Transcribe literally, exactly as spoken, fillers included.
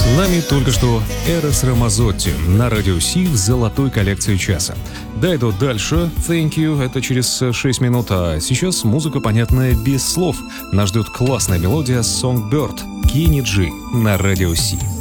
Нами только что Эрос Рамазотти на Радио Си в золотой коллекции часа. Дайдо дальше, Thank You, это через шесть минут, а сейчас музыка, понятная без слов. Нас ждет классная мелодия Songbird, Кенни Джи на Радио Си.